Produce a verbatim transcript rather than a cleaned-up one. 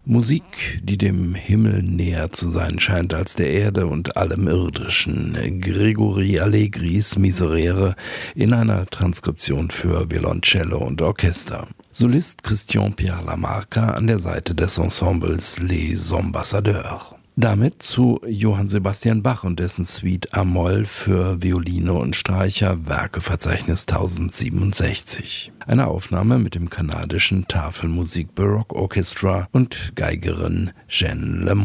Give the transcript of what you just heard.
Musik, die dem Himmel näher zu sein scheint als der Erde und allem Irdischen. Gregory Allegris Miserere in einer Transkription für Violoncello und Orchester. Solist Christian Pierre Lamarca an der Seite des Ensembles Les Ambassadeurs. Damit zu Johann Sebastian Bach und dessen Suite A-Moll für Violine und Streicher, Werkeverzeichnis tausendsiebenundsechzig. Eine Aufnahme mit dem kanadischen Tafelmusik Baroque Orchestra und Geigerin Jeanne Lamont.